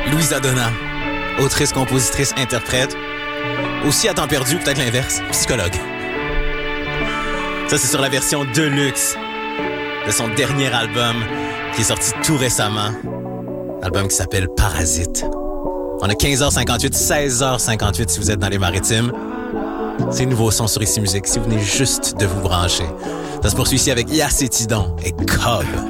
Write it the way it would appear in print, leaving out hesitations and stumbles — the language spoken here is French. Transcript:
Louisa Donna, autrice, compositrice, interprète. Aussi à temps perdu, peut-être l'inverse, psychologue. Ça, c'est sur la version deluxe de son dernier album qui est sorti tout récemment. Album qui s'appelle Parasite. On a 15h58, 16h58 si vous êtes dans les Maritimes. C'est nouveau son sur Ici Musique, si vous venez juste de vous brancher. Ça se poursuit ici avec Yacétidon et Cobb.